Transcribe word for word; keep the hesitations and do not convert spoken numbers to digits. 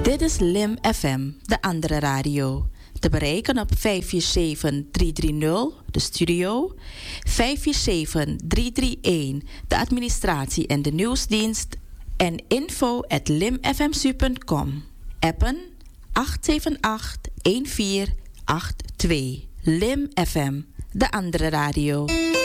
Dit is Lim F M, de andere radio. Te bereiken op vijf vier zeven, drie drie nul, de studio. vijf vier zeven, drie drie een, de administratie en de nieuwsdienst. En info at limfmsu punt com. Appen acht zeven acht, een vier acht twee. Lim F M, de andere radio.